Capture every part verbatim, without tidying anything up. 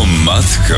O matko.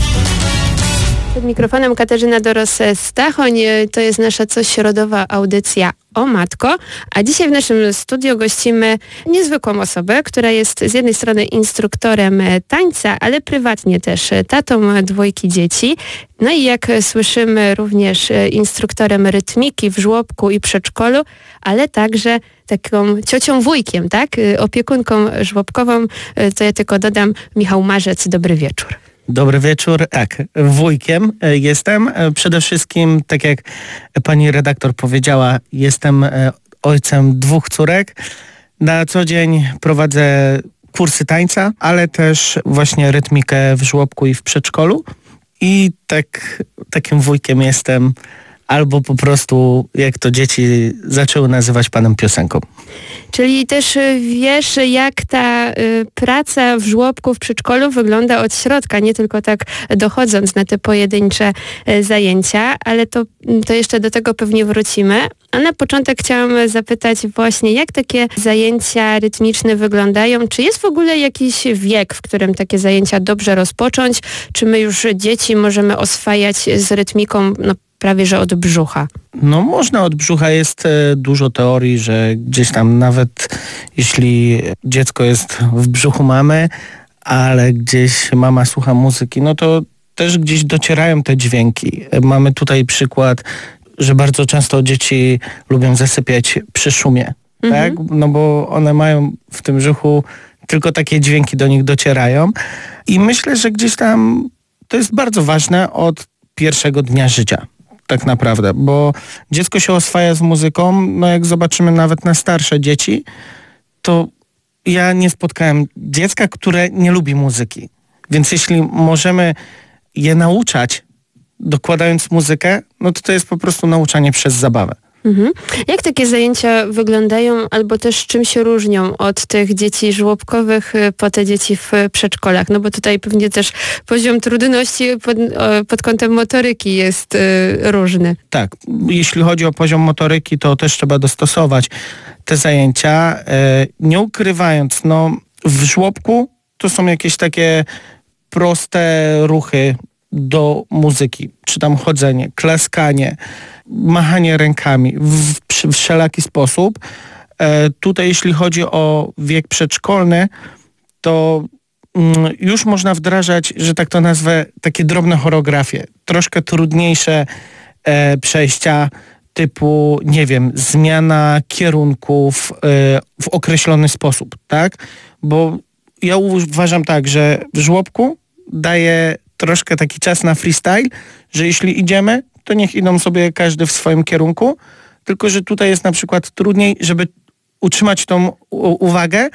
Przed mikrofonem Katarzyna Doros-Stachoń. To jest nasza cośrodowa audycja O Matko, a dzisiaj w naszym studiu gościmy niezwykłą osobę, która jest z jednej strony instruktorem tańca, ale prywatnie też tatą dwójki dzieci. No i jak słyszymy, również instruktorem rytmiki w żłobku i przedszkolu, ale także taką ciocią wujkiem, tak? Opiekunką żłobkową. To ja tylko dodam, Michał Marzec, dobry wieczór. Dobry wieczór. Tak, wujkiem jestem. Przede wszystkim, tak jak pani redaktor powiedziała, jestem ojcem dwóch córek. Na co dzień prowadzę kursy tańca, ale też właśnie rytmikę w żłobku i w przedszkolu. I tak, takim wujkiem jestem, albo po prostu, jak to dzieci zaczęły nazywać, panem piosenką. Czyli też wiesz, jak ta y, praca w żłobku, w przedszkolu wygląda od środka, nie tylko tak dochodząc na te pojedyncze y, zajęcia, ale to, to jeszcze do tego pewnie wrócimy. A na początek chciałam zapytać właśnie, jak takie zajęcia rytmiczne wyglądają? Czy jest w ogóle jakiś wiek, w którym takie zajęcia dobrze rozpocząć? Czy my już dzieci możemy oswajać z rytmiką no, prawie że od brzucha? No można od brzucha. Jest e, dużo teorii, że gdzieś tam nawet jeśli dziecko jest w brzuchu mamy, ale gdzieś mama słucha muzyki, no to też gdzieś docierają te dźwięki. E, mamy tutaj przykład, że bardzo często dzieci lubią zasypiać przy szumie, mhm. tak? No bo one mają w tym brzuchu, tylko takie dźwięki do nich docierają. I myślę, że gdzieś tam to jest bardzo ważne od pierwszego dnia życia. Tak naprawdę, bo dziecko się oswaja z muzyką, no jak zobaczymy nawet na starsze dzieci, to ja nie spotkałem dziecka, które nie lubi muzyki. Więc jeśli możemy je nauczać, dokładając muzykę, no to to jest po prostu nauczanie przez zabawę. Mhm. Jak takie zajęcia wyglądają, albo też czym się różnią od tych dzieci żłobkowych po te dzieci w przedszkolach? No bo tutaj pewnie też poziom trudności pod, pod kątem motoryki jest y, różny. Tak, jeśli chodzi o poziom motoryki, to też trzeba dostosować te zajęcia, y, nie ukrywając, no w żłobku to są jakieś takie proste ruchy do muzyki, czy tam chodzenie, klaskanie, machanie rękami w, w wszelaki sposób. E, tutaj jeśli chodzi o wiek przedszkolny, to mm, już można wdrażać, że tak to nazwę, takie drobne choreografie. Troszkę trudniejsze e, przejścia typu, nie wiem, zmiana kierunków e, w określony sposób, tak? Bo ja uważam tak, że w żłobku daje troszkę taki czas na freestyle, że jeśli idziemy, to niech idą sobie każdy w swoim kierunku, tylko że tutaj jest na przykład trudniej, żeby utrzymać tą u- uwagę.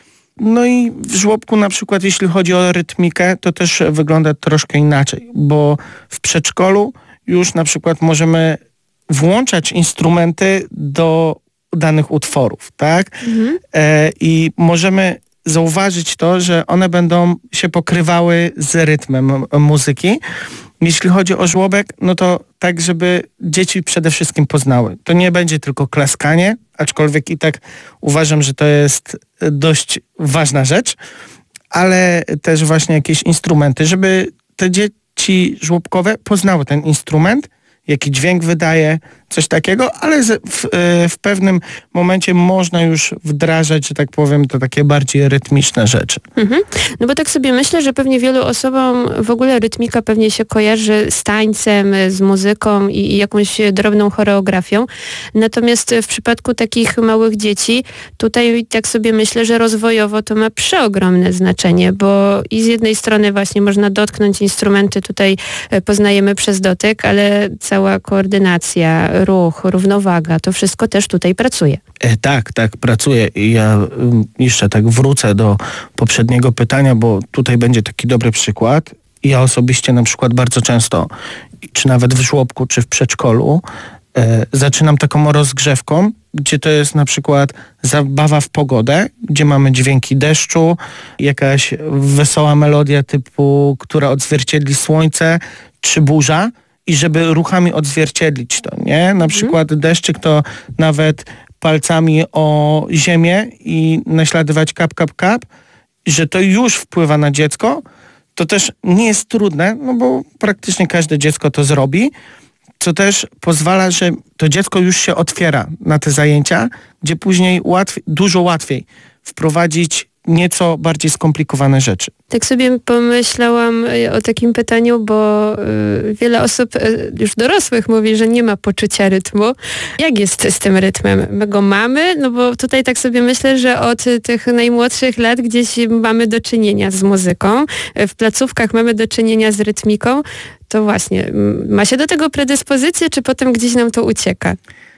No i w żłobku na przykład, jeśli chodzi o rytmikę, to też wygląda troszkę inaczej, bo w przedszkolu już na przykład możemy włączać instrumenty do danych utworów, tak? Mhm. E, I możemy zauważyć to, że one będą się pokrywały z rytmem muzyki. Jeśli chodzi o żłobek, no to tak, żeby dzieci przede wszystkim poznały. To nie będzie tylko klaskanie, aczkolwiek i tak uważam, że to jest dość ważna rzecz, ale też właśnie jakieś instrumenty, żeby te dzieci żłobkowe poznały ten instrument, jaki dźwięk wydaje, coś takiego, ale w, w pewnym momencie można już wdrażać, że tak powiem, to takie bardziej rytmiczne rzeczy. Mhm. No bo tak sobie myślę, że pewnie wielu osobom w ogóle rytmika pewnie się kojarzy z tańcem, z muzyką i, i jakąś drobną choreografią. Natomiast w przypadku takich małych dzieci, tutaj tak sobie myślę, że rozwojowo to ma przeogromne znaczenie, bo i z jednej strony właśnie można dotknąć instrumenty, tutaj poznajemy przez dotyk, ale cała koordynacja, ruch, równowaga, to wszystko też tutaj pracuje. E, tak, tak, pracuje. I ja y, jeszcze tak wrócę do poprzedniego pytania, bo tutaj będzie taki dobry przykład. Ja osobiście na przykład bardzo często, czy nawet w żłobku, czy w przedszkolu, e, zaczynam taką rozgrzewką, gdzie to jest na przykład zabawa w pogodę, gdzie mamy dźwięki deszczu, jakaś wesoła melodia typu, która odzwierciedli słońce, czy burza, i żeby ruchami odzwierciedlić to, nie? Na przykład mm. deszczyk to nawet palcami o ziemię i naśladować kap, kap, kap, że to już wpływa na dziecko, to też nie jest trudne, no bo praktycznie każde dziecko to zrobi, co też pozwala, że to dziecko już się otwiera na te zajęcia, gdzie później łatwiej, dużo łatwiej wprowadzić nieco bardziej skomplikowane rzeczy. Tak sobie pomyślałam o takim pytaniu, bo y, wiele osób y, już dorosłych mówi, że nie ma poczucia rytmu. Jak jest z tym rytmem? My go mamy? No bo tutaj tak sobie myślę, że od tych najmłodszych lat gdzieś mamy do czynienia z muzyką. W placówkach mamy do czynienia z rytmiką. To właśnie, ma się do tego predyspozycję, czy potem gdzieś nam to ucieka?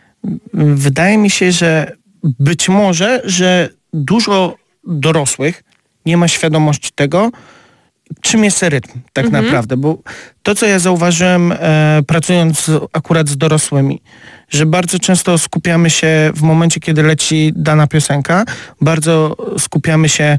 Wydaje mi się, że być może, że dużo dorosłych nie ma świadomości tego, czym jest rytm tak mhm. naprawdę, bo to, co ja zauważyłem e, pracując akurat z dorosłymi, że bardzo często skupiamy się w momencie, kiedy leci dana piosenka, bardzo skupiamy się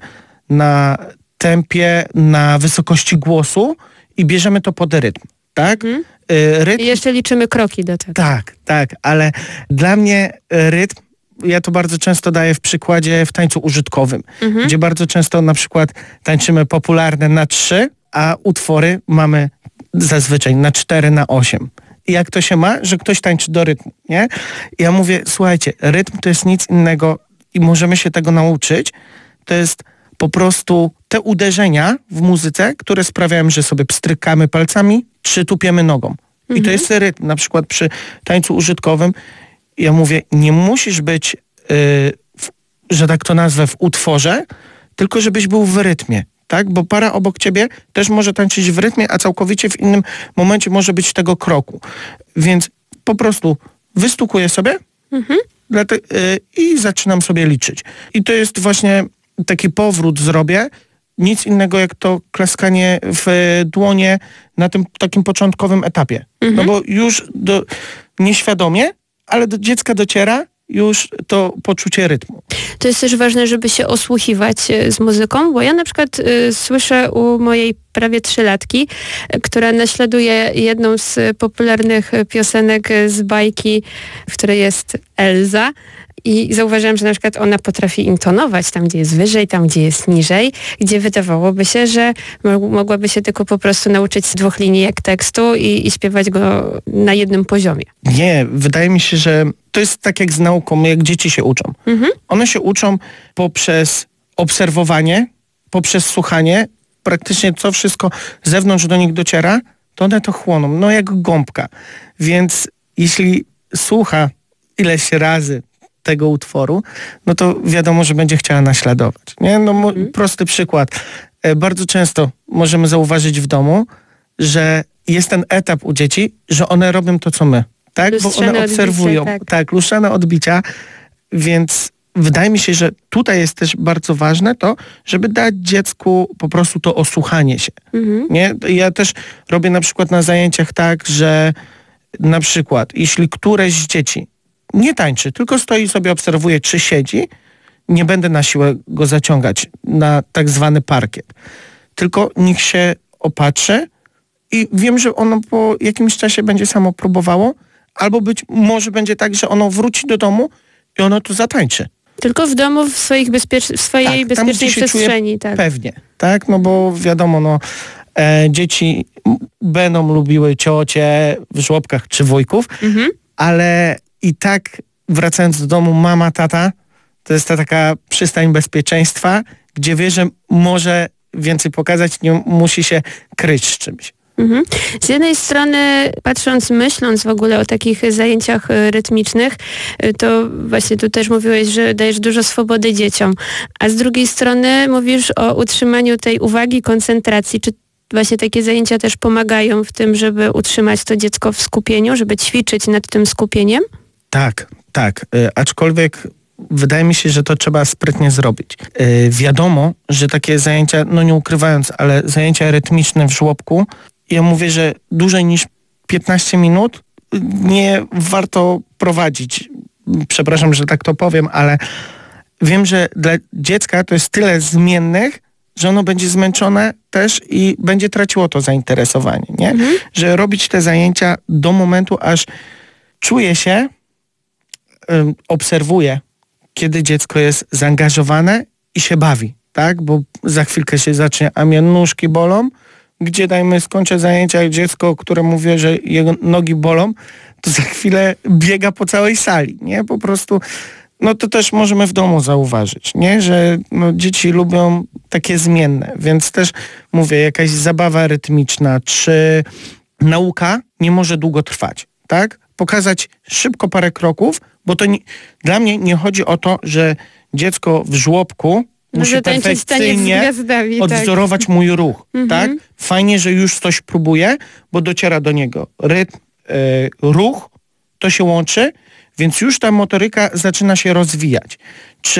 na tempie, na wysokości głosu i bierzemy to pod rytm, tak? Mhm. E, rytm... I jeszcze liczymy kroki do tego. Tak, tak, ale dla mnie rytm, ja to bardzo często daję w przykładzie w tańcu użytkowym, mhm. gdzie bardzo często na przykład tańczymy popularne na trzy, a utwory mamy zazwyczaj na cztery, na osiem. I jak to się ma, że ktoś tańczy do rytmu, nie? Ja mówię, słuchajcie, rytm to jest nic innego i możemy się tego nauczyć. To jest po prostu te uderzenia w muzyce, które sprawiają, że sobie pstrykamy palcami, czy tupiemy nogą. Mhm. I to jest rytm. Na przykład przy tańcu użytkowym ja mówię, nie musisz być, yy, w, że tak to nazwę, w utworze, tylko żebyś był w rytmie, tak? Bo para obok ciebie też może tańczyć w rytmie, a całkowicie w innym momencie może być tego kroku. Więc po prostu wystukuję sobie mhm. te, yy, i zaczynam sobie liczyć. I to jest właśnie taki powrót zrobię, nic innego jak to klaskanie w dłonie na tym takim początkowym etapie. Mhm. No bo już do, nieświadomie, ale do dziecka dociera już to poczucie rytmu. To jest też ważne, żeby się osłuchiwać z muzyką, bo ja na przykład y, słyszę u mojej prawie trzylatki, y, która naśladuje jedną z popularnych piosenek z bajki, w której jest Elza. I zauważyłam, że na przykład ona potrafi intonować tam, gdzie jest wyżej, tam, gdzie jest niżej, gdzie wydawałoby się, że mogłaby się tylko po prostu nauczyć z dwóch linijek tekstu i, i śpiewać go na jednym poziomie. Nie, wydaje mi się, że to jest tak jak z nauką, jak dzieci się uczą. Mhm. One się uczą poprzez obserwowanie, poprzez słuchanie, praktycznie co wszystko z zewnątrz do nich dociera, to one to chłoną, no jak gąbka. Więc jeśli słucha ileś razy tego utworu, no to wiadomo, że będzie chciała naśladować. Nie? No, mm. Prosty przykład. E, bardzo często możemy zauważyć w domu, że jest ten etap u dzieci, że one robią to, co my. Tak? Bo one obserwują. Odbicie, tak. tak, lustrzane odbicia, więc wydaje mi się, że tutaj jest też bardzo ważne to, żeby dać dziecku po prostu to osłuchanie się. Mm. Nie? Ja też robię na przykład na zajęciach tak, że na przykład, jeśli któreś z dzieci nie tańczy, tylko stoi i sobie obserwuje, czy siedzi, nie będę na siłę go zaciągać na tak zwany parkiet. Tylko niech się opatrzy i wiem, że ono po jakimś czasie będzie samo próbowało, albo być może będzie tak, że ono wróci do domu i ono tu zatańczy. Tylko w domu, w, swoich bezpiecz- w swojej tak, bezpiecznej tam, przestrzeni. Tak. Pewnie, tak, no bo wiadomo, no e, dzieci będą lubiły ciocie w żłobkach czy wujków, mhm. ale i tak wracając do domu, mama, tata, to jest ta taka przystań bezpieczeństwa, gdzie wie, że może więcej pokazać, nie musi się kryć z czymś. Mhm. Z jednej strony, patrząc, myśląc w ogóle o takich zajęciach rytmicznych, to właśnie tu też mówiłeś, że dajesz dużo swobody dzieciom, a z drugiej strony mówisz o utrzymaniu tej uwagi, koncentracji. Czy właśnie takie zajęcia też pomagają w tym, żeby utrzymać to dziecko w skupieniu, żeby ćwiczyć nad tym skupieniem? Tak, tak. Y, aczkolwiek wydaje mi się, że to trzeba sprytnie zrobić. Y, wiadomo, że takie zajęcia, no nie ukrywając, ale zajęcia rytmiczne w żłobku, ja mówię, że dłużej niż piętnaście minut nie warto prowadzić. Przepraszam, że tak to powiem, ale wiem, że dla dziecka to jest tyle zmiennych, że ono będzie zmęczone też i będzie traciło to zainteresowanie, nie? Mhm. Że robić te zajęcia do momentu, aż czuje się, y, obserwuje, kiedy dziecko jest zaangażowane i się bawi, tak? Bo za chwilkę się zacznie, a mnie nóżki bolą, gdzie dajmy skończę zajęcia i dziecko, które mówi, że jego nogi bolą, to za chwilę biega po całej sali, nie? Po prostu, no to też możemy w domu zauważyć, nie? Że no, dzieci lubią takie zmienne, więc też mówię, jakaś zabawa rytmiczna, czy nauka nie może długo trwać, tak? Pokazać szybko parę kroków, bo to nie, dla mnie nie chodzi o to, że dziecko w żłobku musi Może tańczyć perfekcyjnie taniec z gwiazdami, odwzorować tak. mój ruch, Mhm. tak? Fajnie, że już coś próbuje, bo dociera do niego rytm, y, ruch, to się łączy, więc już ta motoryka zaczyna się rozwijać. Czy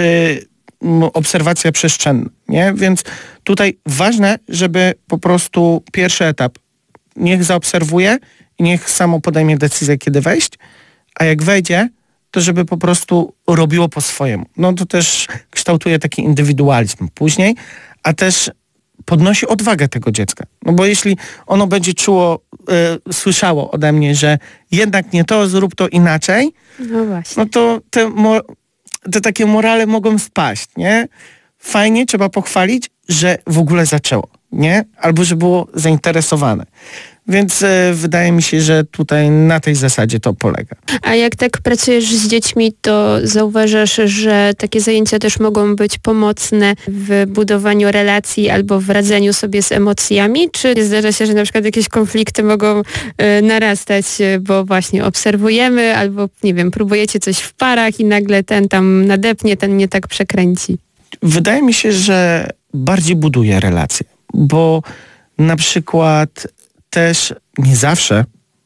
m, obserwacja przestrzenna, nie? Więc tutaj ważne, żeby po prostu pierwszy etap niech zaobserwuje i niech samo podejmie decyzję, kiedy wejść, a jak wejdzie, to żeby po prostu robiło po swojemu. No to też kształtuje taki indywidualizm później, a też podnosi odwagę tego dziecka. No bo jeśli ono będzie czuło, y, słyszało ode mnie, że jednak nie to, zrób to inaczej, No właśnie. no to te, mo- te takie morale mogą spaść, nie? Fajnie, trzeba pochwalić, że w ogóle zaczęło, nie? Albo że było zainteresowane. Więc e, wydaje mi się, że tutaj na tej zasadzie to polega. A jak tak pracujesz z dziećmi, to zauważasz, że takie zajęcia też mogą być pomocne w budowaniu relacji albo w radzeniu sobie z emocjami? Czy zdarza się, że na przykład jakieś konflikty mogą e, narastać, e, bo właśnie obserwujemy albo, nie wiem, próbujecie coś w parach i nagle ten tam nadepnie, ten nie tak przekręci? Wydaje mi się, że bardziej buduje relacje, bo na przykład też nie zawsze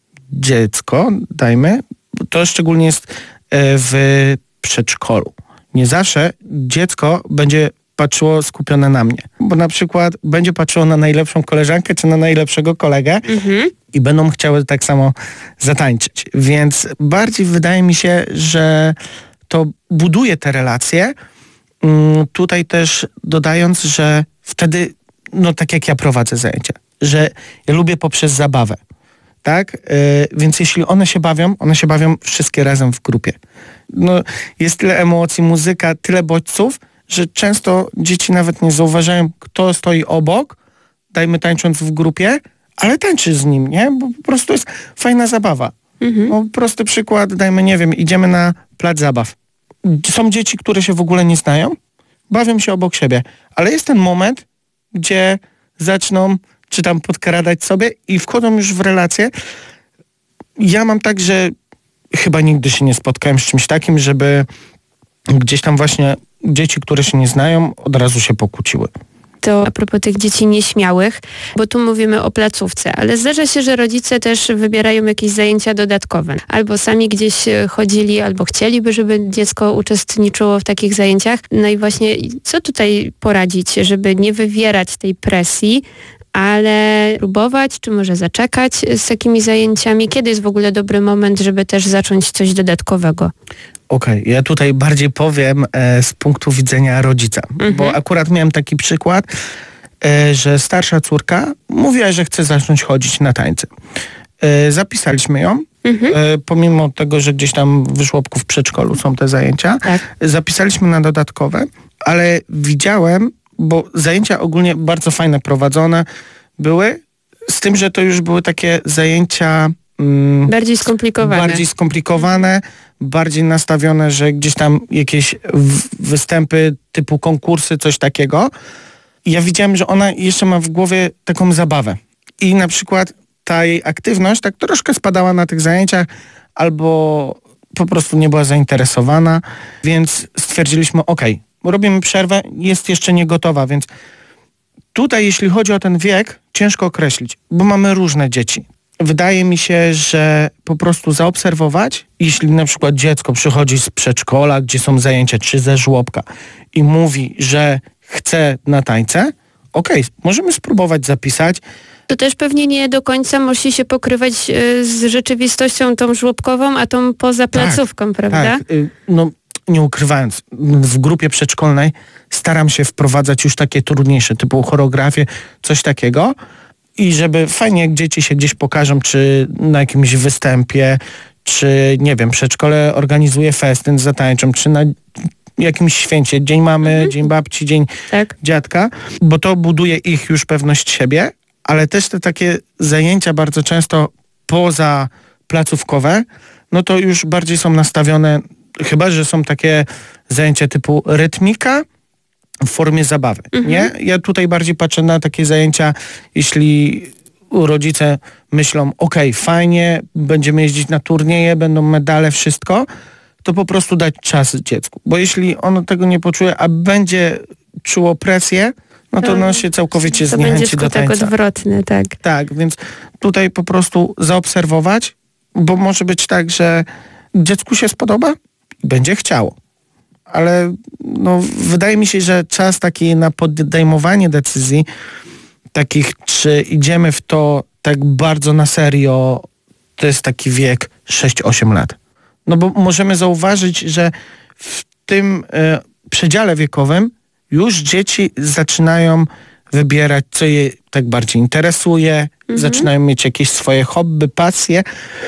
dziecko, dajmy, to szczególnie jest w przedszkolu, nie zawsze dziecko będzie patrzyło skupione na mnie, bo na przykład będzie patrzyło na najlepszą koleżankę czy na najlepszego kolegę Mhm. i będą chciały tak samo zatańczyć. Więc bardziej wydaje mi się, że to buduje te relacje. Tutaj też dodając, że wtedy, no tak jak ja prowadzę zajęcia, że ja lubię poprzez zabawę, tak? Yy, więc jeśli one się bawią, one się bawią wszystkie razem w grupie. No, jest tyle emocji, muzyka, tyle bodźców, że często dzieci nawet nie zauważają, kto stoi obok, dajmy tańcząc w grupie, ale tańczy z nim, nie? Bo po prostu jest fajna zabawa. Mhm. No, prosty przykład, dajmy, nie wiem, idziemy na plac zabaw. Są dzieci, które się w ogóle nie znają, bawią się obok siebie, ale jest ten moment, gdzie zaczną czy tam podkradać sobie i wchodzą już w relacje. Ja mam tak, że chyba nigdy się nie spotkałem z czymś takim, żeby gdzieś tam właśnie dzieci, które się nie znają, od razu się pokłóciły. To a propos tych dzieci nieśmiałych, bo tu mówimy o placówce, ale zdarza się, że rodzice też wybierają jakieś zajęcia dodatkowe. Albo sami gdzieś chodzili, albo chcieliby, żeby dziecko uczestniczyło w takich zajęciach. No i właśnie co tutaj poradzić, żeby nie wywierać tej presji, ale próbować, czy może zaczekać z takimi zajęciami? Kiedy jest w ogóle dobry moment, żeby też zacząć coś dodatkowego? Okej, okay, ja tutaj bardziej powiem e, z punktu widzenia rodzica, mhm. bo akurat miałem taki przykład, e, że starsza córka mówiła, że chce zacząć chodzić na tańce. E, zapisaliśmy ją, mhm. e, pomimo tego, że gdzieś tam w żłobku, w przedszkolu są te zajęcia, tak. Zapisaliśmy na dodatkowe, ale widziałem, bo zajęcia ogólnie bardzo fajne prowadzone były, z tym, że to już były takie zajęcia mm, bardziej skomplikowane. Bardziej skomplikowane, bardziej nastawione, że gdzieś tam jakieś w- występy typu konkursy, coś takiego. I ja widziałem, że ona jeszcze ma w głowie taką zabawę. I na przykład ta jej aktywność tak troszkę spadała na tych zajęciach, albo po prostu nie była zainteresowana, więc stwierdziliśmy, okej, okay, robimy przerwę, jest jeszcze nie gotowa, więc tutaj jeśli chodzi o ten wiek, ciężko określić, bo mamy różne dzieci. Wydaje mi się, że po prostu zaobserwować, jeśli na przykład dziecko przychodzi z przedszkola, gdzie są zajęcia, czy ze żłobka i mówi, że chce na tańce, okej, okay, możemy spróbować zapisać. To też pewnie nie do końca musi się pokrywać y, z rzeczywistością tą żłobkową, a tą poza placówką, tak, prawda? Tak, y, no nie ukrywając, w grupie przedszkolnej staram się wprowadzać już takie trudniejsze, typu choreografię, coś takiego. I żeby fajnie, jak dzieci się gdzieś pokażą, czy na jakimś występie, czy nie wiem, przedszkole organizuje festyn, zatańczą, czy na jakimś święcie, dzień mamy, mhm. dzień babci, dzień tak. dziadka, bo to buduje ich już pewność siebie, ale też te takie zajęcia bardzo często poza placówkowe, no to już bardziej są nastawione, chyba że są takie zajęcia typu rytmika w formie zabawy, mhm. nie? Ja tutaj bardziej patrzę na takie zajęcia, jeśli rodzice myślą, okej, okay, fajnie, będziemy jeździć na turnieje, będą medale, wszystko, to po prostu dać czas dziecku. Bo jeśli ono tego nie poczuje, a będzie czuło presję, no to, to ono się całkowicie to zniechęci do tańca. To będzie odwrotny, tak. Tak, więc tutaj po prostu zaobserwować, bo może być tak, że dziecku się spodoba i będzie chciało. Ale no, wydaje mi się, że czas taki na podejmowanie decyzji, takich, czy idziemy w to tak bardzo na serio, to jest taki wiek sześć osiem lat. No bo możemy zauważyć, że w tym e, przedziale wiekowym już dzieci zaczynają wybierać, co je tak bardziej interesuje, mhm. zaczynają mieć jakieś swoje hobby, pasje,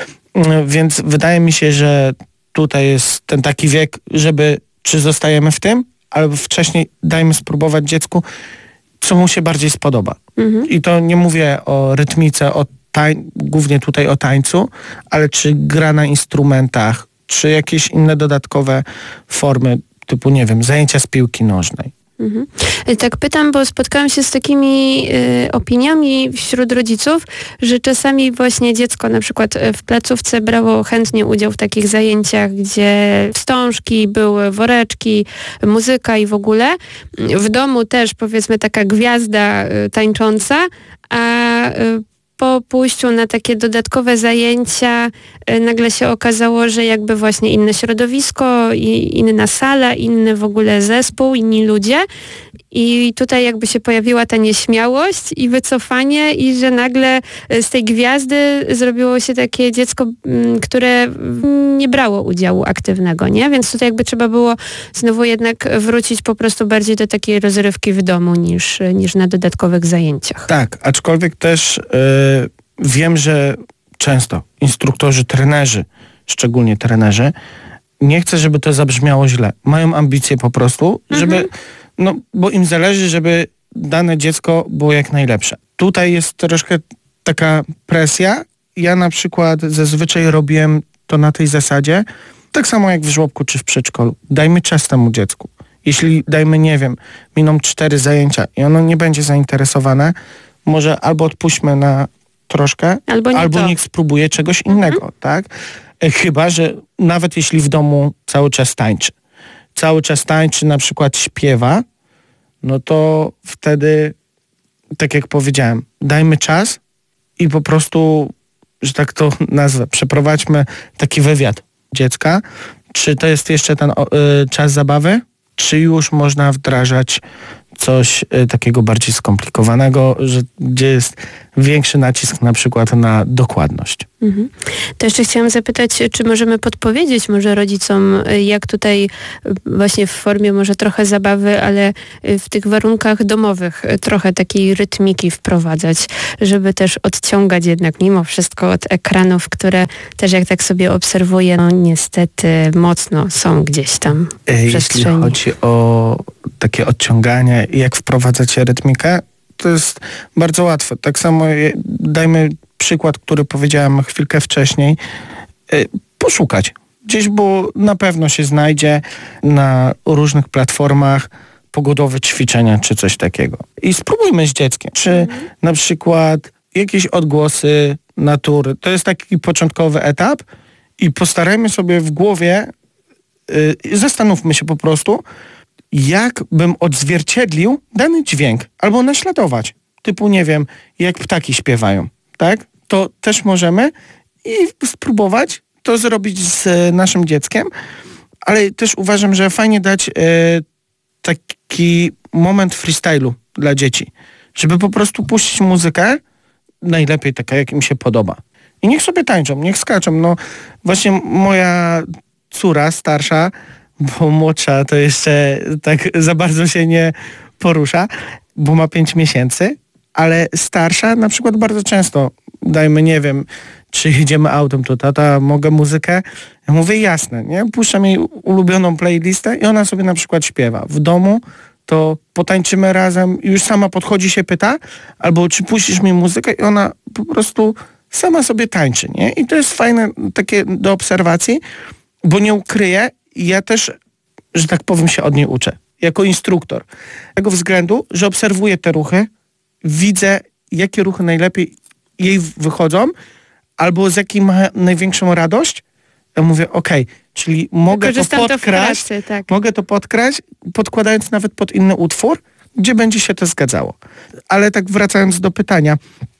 więc wydaje mi się, że tutaj jest ten taki wiek, żeby czy zostajemy w tym, albo wcześniej dajmy spróbować dziecku, co mu się bardziej spodoba. Mhm. I to nie mówię o rytmice, o tań- głównie tutaj o tańcu, ale czy gra na instrumentach, czy jakieś inne dodatkowe formy, typu, nie wiem, zajęcia z piłki nożnej. Mhm. Tak pytam, bo spotkałam się z takimi y, opiniami wśród rodziców, że czasami właśnie dziecko na przykład w placówce brało chętnie udział w takich zajęciach, gdzie wstążki, były woreczki, muzyka i w ogóle. W domu też powiedzmy taka gwiazda y, tańcząca, a y, po pójściu na takie dodatkowe zajęcia y, nagle się okazało, że jakby właśnie inne środowisko, i inna sala, inny w ogóle zespół, inni ludzie i tutaj jakby się pojawiła ta nieśmiałość i wycofanie i że nagle z tej gwiazdy zrobiło się takie dziecko, m, które nie brało udziału aktywnego, nie? Więc tutaj jakby trzeba było znowu jednak wrócić po prostu bardziej do takiej rozrywki w domu niż, niż na dodatkowych zajęciach. Tak, aczkolwiek też yy, wiem, że często instruktorzy, trenerzy, szczególnie trenerzy, nie chcę, żeby to zabrzmiało źle. Mają ambicje po prostu, żeby, mhm. no bo im zależy, żeby dane dziecko było jak najlepsze. Tutaj jest troszkę taka presja. Ja na przykład zazwyczaj robiłem to na tej zasadzie, tak samo jak w żłobku czy w przedszkolu. Dajmy czas temu dziecku. Jeśli dajmy, nie wiem, miną cztery zajęcia i ono nie będzie zainteresowane, może albo odpuśćmy na troszkę, albo, albo niech spróbuje czegoś innego, mhm. tak? Chyba że nawet jeśli w domu cały czas tańczy, cały czas tańczy, na przykład śpiewa, no to wtedy, tak jak powiedziałem, dajmy czas i po prostu, że tak to nazwę, przeprowadźmy taki wywiad dziecka, czy to jest jeszcze ten y, czas zabawy, czy już można wdrażać coś y, takiego bardziej skomplikowanego, że, gdzie jest większy nacisk na przykład na dokładność. Mhm. To jeszcze chciałam zapytać, czy możemy podpowiedzieć może rodzicom, jak tutaj właśnie w formie może trochę zabawy, ale w tych warunkach domowych trochę takiej rytmiki wprowadzać, żeby też odciągać jednak mimo wszystko od ekranów, które też jak tak sobie obserwuję, no niestety mocno są gdzieś tam w przestrzeni. Jeśli chodzi o takie odciąganie i jak wprowadzać rytmikę, to jest bardzo łatwe. Tak samo dajmy przykład, który powiedziałem chwilkę wcześniej. Poszukać. Gdzieś, bo na pewno się znajdzie na różnych platformach pogodowe ćwiczenia czy coś takiego. I spróbujmy z dzieckiem. Czy mhm. na przykład jakieś odgłosy natury. To jest taki początkowy etap i postarajmy sobie w głowie, yy, zastanówmy się po prostu, jak bym odzwierciedlił dany dźwięk albo naśladować. Typu, nie wiem, jak ptaki śpiewają, tak? To też możemy i spróbować to zrobić z naszym dzieckiem, ale też uważam, że fajnie dać e, taki moment freestylu dla dzieci, żeby po prostu puścić muzykę, najlepiej taka, jak im się podoba. I niech sobie tańczą, niech skaczą. No właśnie moja córa starsza, bo młodsza to jeszcze tak za bardzo się nie porusza, bo ma pięć miesięcy, ale starsza na przykład bardzo często, dajmy, nie wiem, czy jedziemy autem, to tata, mogę muzykę? Ja mówię, jasne, nie? Puszczam jej ulubioną playlistę i ona sobie na przykład śpiewa. W domu to potańczymy razem, już sama podchodzi się pyta, albo czy puścisz mi muzykę i ona po prostu sama sobie tańczy, nie? I to jest fajne takie do obserwacji, bo nie ukryję, ja też, że tak powiem, się od niej uczę, jako instruktor. Z tego względu, że obserwuję te ruchy, widzę, jakie ruchy najlepiej jej wychodzą, albo z jakiej ma największą radość. Ja mówię, okej, okay, czyli mogę to podkraść, to pracy, tak. mogę to podkraść, podkładając nawet pod inny utwór, gdzie będzie się to zgadzało. Ale tak wracając do pytania,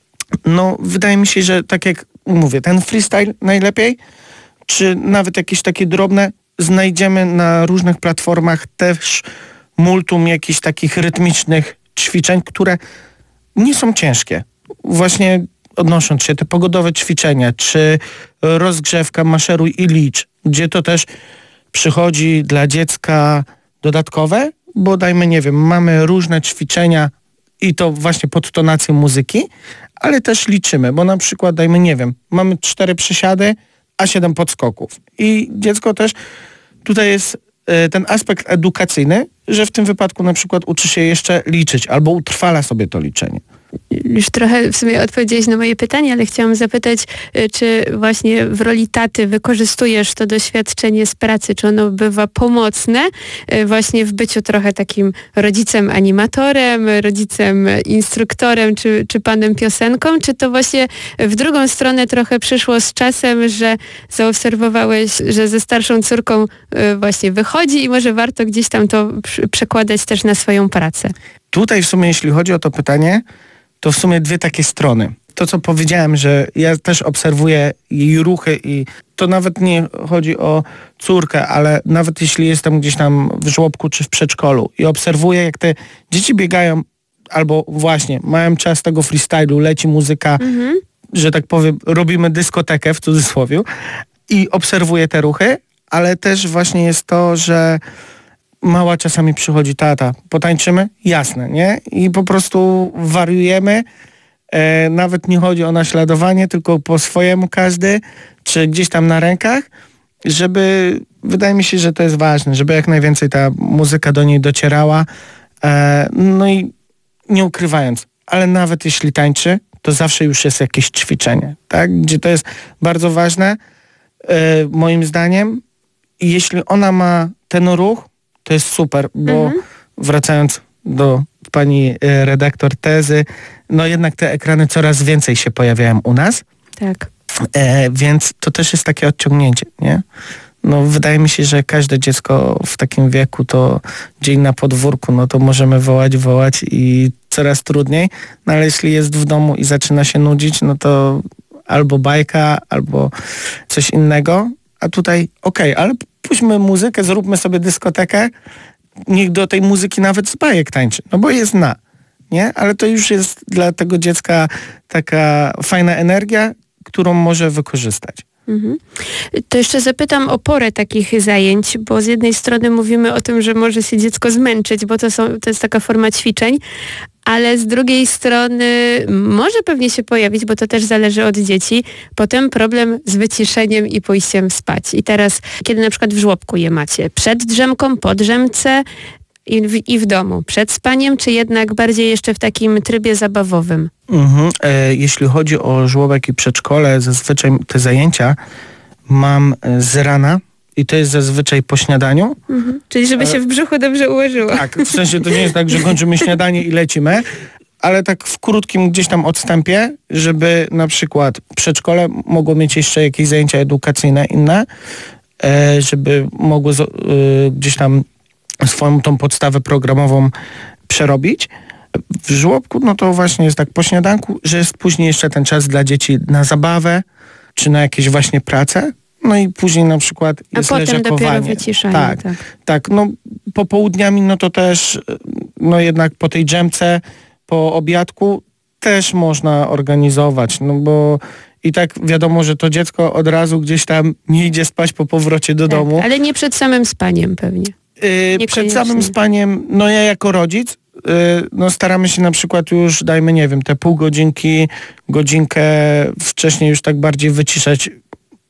no wydaje mi się, że tak jak mówię, ten freestyle najlepiej, czy nawet jakieś takie drobne, znajdziemy na różnych platformach też multum jakichś takich rytmicznych ćwiczeń, które nie są ciężkie. Właśnie odnosząc się te pogodowe ćwiczenia, czy rozgrzewka Maszeruj i licz, gdzie to też przychodzi dla dziecka dodatkowe, bo dajmy, nie wiem, mamy różne ćwiczenia i to właśnie pod tonację muzyki, ale też liczymy, bo na przykład dajmy, nie wiem, mamy cztery przysiady, a siedem podskoków. I dziecko też, tutaj jest y, ten aspekt edukacyjny, że w tym wypadku na przykład uczy się jeszcze liczyć albo utrwala sobie to liczenie. Już trochę w sumie odpowiedziałeś na moje pytanie, ale chciałam zapytać, czy właśnie w roli taty wykorzystujesz to doświadczenie z pracy, czy ono bywa pomocne właśnie w byciu trochę takim rodzicem animatorem, rodzicem instruktorem, czy, czy panem piosenką, czy to właśnie w drugą stronę trochę przyszło z czasem, że zaobserwowałeś, że ze starszą córką właśnie wychodzi i może warto gdzieś tam to przekładać też na swoją pracę? Tutaj w sumie, jeśli chodzi o to pytanie, to w sumie dwie takie strony. To, co powiedziałem, że ja też obserwuję jej ruchy i to nawet nie chodzi o córkę, ale nawet jeśli jestem gdzieś tam w żłobku czy w przedszkolu i obserwuję, jak te dzieci biegają albo właśnie mają czas tego freestylu, leci muzyka, mhm. że tak powiem, robimy dyskotekę w cudzysłowie i obserwuję te ruchy, ale też właśnie jest to, że mała czasami przychodzi, tata, potańczymy? Jasne, nie? I po prostu wariujemy. E, nawet nie chodzi o naśladowanie, tylko po swojemu każdy, czy gdzieś tam na rękach, żeby, wydaje mi się, że to jest ważne, żeby jak najwięcej ta muzyka do niej docierała. E, no i nie ukrywając, ale nawet jeśli tańczy, to zawsze już jest jakieś ćwiczenie, tak? Gdzie to jest bardzo ważne, e, moim zdaniem. I jeśli ona ma ten ruch, to jest super, bo mhm. wracając do pani redaktor tezy, no jednak te ekrany coraz więcej się pojawiają u nas. Tak. E, więc to też jest takie odciągnięcie, nie? No wydaje mi się, że każde dziecko w takim wieku to dzień na podwórku, no to możemy wołać, wołać i coraz trudniej, no ale jeśli jest w domu i zaczyna się nudzić, no to albo bajka, albo coś innego, a tutaj okej, okay, ale puśćmy muzykę, zróbmy sobie dyskotekę, niech do tej muzyki nawet z bajek tańczy, no bo je zna, nie? Ale to już jest dla tego dziecka taka fajna energia, którą może wykorzystać. Mhm. To jeszcze zapytam o porę takich zajęć, bo z jednej strony mówimy o tym, że może się dziecko zmęczyć, bo to, są, to jest taka forma ćwiczeń, ale z drugiej strony może pewnie się pojawić, bo to też zależy od dzieci, potem problem z wyciszeniem i pójściem spać. I teraz, kiedy na przykład w żłobku je macie, przed drzemką, po drzemce i w, i w domu, przed spaniem, czy jednak bardziej jeszcze w takim trybie zabawowym? Mhm. E, jeśli chodzi o żłobek i przedszkole, zazwyczaj te zajęcia mam z rana, i to jest zazwyczaj po śniadaniu. Mhm. Czyli żeby się w brzuchu dobrze ułożyło. Tak, w sensie to nie jest tak, że kończymy śniadanie i lecimy, ale tak w krótkim gdzieś tam odstępie, żeby na przykład przedszkole mogło mieć jeszcze jakieś zajęcia edukacyjne inne, żeby mogło gdzieś tam swoją tą podstawę programową przerobić. W żłobku, no to właśnie jest tak po śniadanku, że jest później jeszcze ten czas dla dzieci na zabawę, czy na jakieś właśnie pracę. No i później na przykład jest A potem leżakowanie. dopiero wyciszanie. Tak, tak, tak. No popołudniami, no to też, no jednak po tej dżemce, po obiadku też można organizować, no bo i tak wiadomo, że to dziecko od razu gdzieś tam nie idzie spać po powrocie do tak, domu. Ale nie przed samym spaniem pewnie. Yy, przed samym spaniem, no ja jako rodzic, yy, no staramy się na przykład już, dajmy, nie wiem, te pół godzinki, godzinkę wcześniej już tak bardziej wyciszać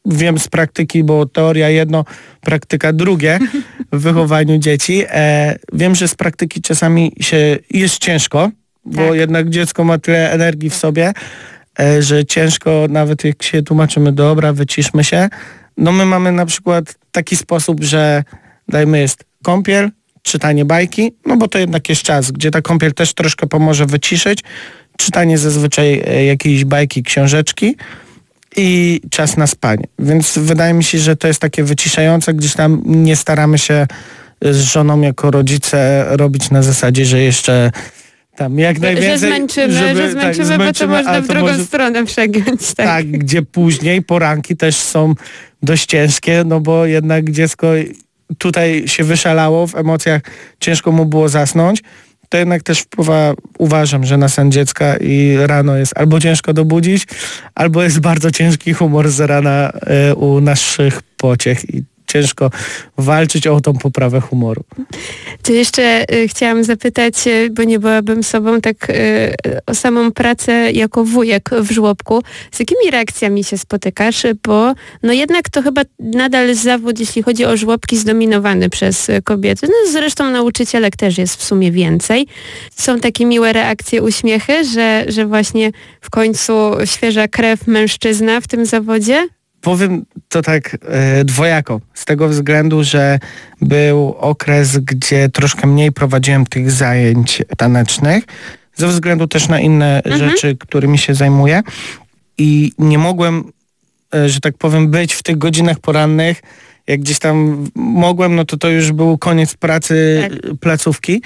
wiem z praktyki, bo teoria jedno, praktyka drugie w wychowaniu dzieci. E, wiem, że z praktyki czasami się jest ciężko, bo tak. jednak dziecko ma tyle energii w sobie, e, że ciężko, nawet jak się tłumaczymy, dobra, wyciszmy się. No my mamy na przykład taki sposób, że dajmy jest kąpiel, czytanie bajki, no bo to jednak jest czas, gdzie ta kąpiel też troszkę pomoże wyciszyć. Czytanie zazwyczaj e, jakiejś bajki, książeczki i czas na spanie. Więc wydaje mi się, że to jest takie wyciszające, gdzieś tam nie staramy się z żoną jako rodzice robić na zasadzie, że jeszcze tam jak najwięcej... Że zmęczymy, żeby, że zmęczymy, tak, zmęczymy, bo to można w drugą może, stronę przegiąć. Tak. tak, gdzie później poranki też są dość ciężkie, no bo jednak dziecko tutaj się wyszalało w emocjach, ciężko mu było zasnąć. To jednak też wpływa, uważam, że na sen dziecka i rano jest albo ciężko dobudzić, albo jest bardzo ciężki humor z rana y, u naszych pociech i ciężko walczyć o tą poprawę humoru. To jeszcze y, chciałam zapytać, y, bo nie byłabym sobą, tak y, o samą pracę jako wujek w żłobku. Z jakimi reakcjami się spotykasz? Bo no jednak to chyba nadal zawód, jeśli chodzi o żłobki, zdominowany przez kobiety. No zresztą nauczycielek też jest w sumie więcej. Są takie miłe reakcje, uśmiechy, że, że właśnie w końcu świeża krew mężczyzna w tym zawodzie? Powiem to tak e, dwojako, z tego względu, że był okres, gdzie troszkę mniej prowadziłem tych zajęć tanecznych, ze względu też na inne mhm. rzeczy, którymi się zajmuję i nie mogłem, e, że tak powiem, być w tych godzinach porannych. Jak gdzieś tam mogłem, no to to już był koniec pracy tak. placówki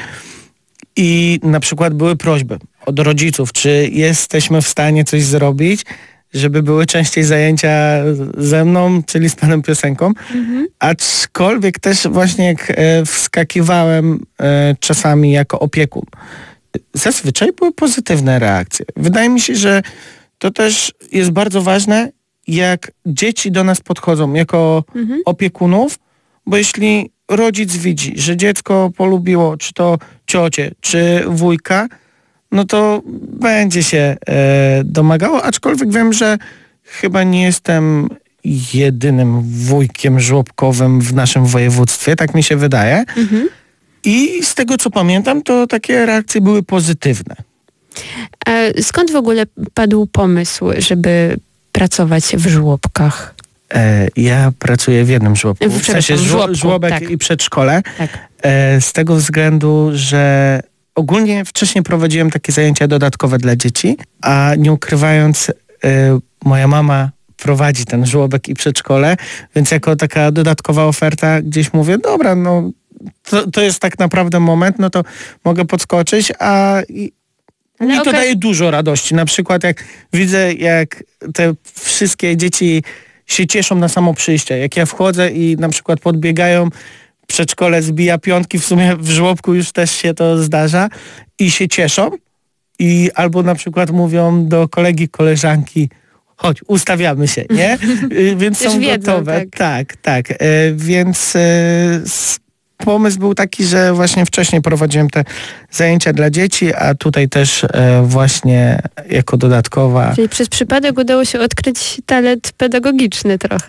i na przykład były prośby od rodziców, czy jesteśmy w stanie coś zrobić, żeby były częściej zajęcia ze mną, czyli z panem Piosenką. Mhm. Aczkolwiek też właśnie jak e, wskakiwałem e, czasami jako opiekun, zazwyczaj były pozytywne reakcje. Wydaje mi się, że to też jest bardzo ważne, jak dzieci do nas podchodzą jako mhm. opiekunów, bo jeśli rodzic widzi, że dziecko polubiło czy to ciocię, czy wujka, no to będzie się e, domagało, aczkolwiek wiem, że chyba nie jestem jedynym wujkiem żłobkowym w naszym województwie, tak mi się wydaje. Mhm. I z tego, co pamiętam, to takie reakcje były pozytywne. A skąd w ogóle padł pomysł, żeby pracować w żłobkach? E, ja pracuję w jednym żłobku, w sensie żło, żłobek tak. i przedszkole. Tak. E, z tego względu, że ogólnie wcześniej prowadziłem takie zajęcia dodatkowe dla dzieci, a nie ukrywając, y, moja mama prowadzi ten żłobek i przedszkole, więc jako taka dodatkowa oferta gdzieś mówię, dobra, no to, to jest tak naprawdę moment, no to mogę podskoczyć, a i, mi to okay. daje dużo radości. Na przykład jak widzę, jak te wszystkie dzieci się cieszą na samo przyjście, jak ja wchodzę i na przykład podbiegają, przedszkole zbija piątki, w sumie w żłobku już też się to zdarza i się cieszą i albo na przykład mówią do kolegi, koleżanki, chodź, ustawiamy się, nie? Więc są wiedzą, gotowe. Tak, tak. tak. E, więc e, pomysł był taki, że właśnie wcześniej prowadziłem te zajęcia dla dzieci, a tutaj też e, właśnie jako dodatkowa. Czyli przez przypadek udało się odkryć talent pedagogiczny trochę.